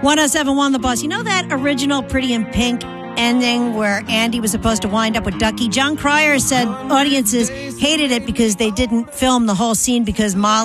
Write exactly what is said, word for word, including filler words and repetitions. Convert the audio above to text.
one oh seven point one The Boss. You know that original Pretty in Pink ending where Andy was supposed to wind up with Ducky? Jon Cryer said audiences hated it because they didn't film the whole scene because Molly